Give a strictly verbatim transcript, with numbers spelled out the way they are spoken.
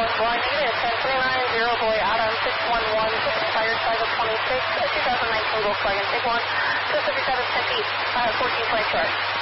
Airport, flying negative, ten three nine zero, boy, out on six one one, expired cycle twenty-six, two thousand nineteen Volkswagen Tiguan, two fifty-seven, ten feet, uh, fourteen twenty short.